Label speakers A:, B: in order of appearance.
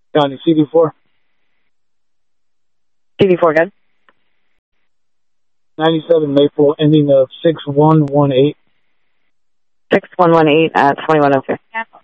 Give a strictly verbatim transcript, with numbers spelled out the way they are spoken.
A: Johnny, C D four.
B: C D four, good.
A: ninety-seven Maple, ending of six one one eight.
B: six one one eight at twenty-one oh three.